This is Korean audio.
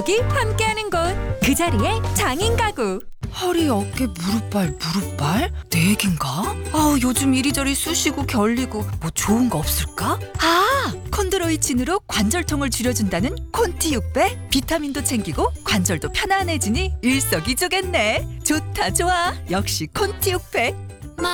톡톡이 함께하는 곳, 그 자리에 장인 가구. 허리, 어깨, 무릎발? 내 얘긴가? 아우, 요즘 이리저리 쑤시고 결리고 뭐 좋은 거 없을까? 아! 콘드로이친으로 관절통을 줄여준다는 콘티 600. 비타민도 챙기고 관절도 편안해지니 일석이조겠네. 좋다, 좋아. 역시 콘티 600.